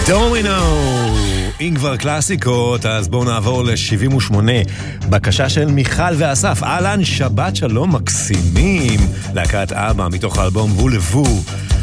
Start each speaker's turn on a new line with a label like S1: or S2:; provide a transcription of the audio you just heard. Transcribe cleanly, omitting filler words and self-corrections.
S1: דומינו, אם כבר קלאסיקות, אז בואו נעבור ל-78. בקשה של מיכל ואסף. אהלן, שבת שלום מקסימים. להקת אבא מתוך האלבום וולבו.